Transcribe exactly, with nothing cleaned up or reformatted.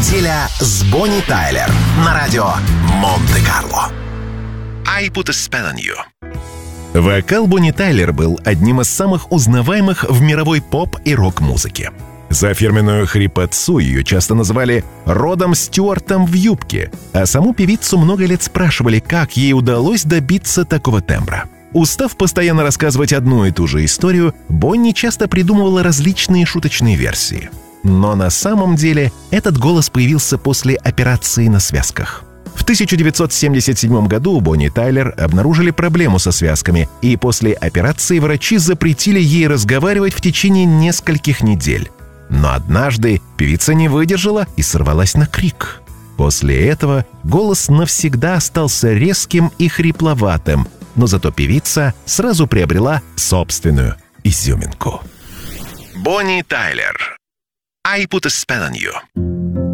Неделя с Бонни Тайлер на радио Монте-Карло. I put a spell on you. Вокал Бонни Тайлер был одним из самых узнаваемых в мировой поп- и рок-музыке. За фирменную хрипотцу ее часто называли Родом Стюартом в юбке, а саму певицу много лет спрашивали, как ей удалось добиться такого тембра. Устав постоянно рассказывать одну и ту же историю, Бонни часто придумывала различные шуточные версии. Но на самом деле этот голос появился после операции на связках. В тысяча девятьсот семьдесят седьмом году у Бонни Тайлер обнаружили проблему со связками, и после операции врачи запретили ей разговаривать в течение нескольких недель. Но однажды певица не выдержала и сорвалась на крик. После этого голос навсегда остался резким и хрипловатым, но зато певица сразу приобрела собственную изюминку. Бонни Тайлер. I put a spell on you.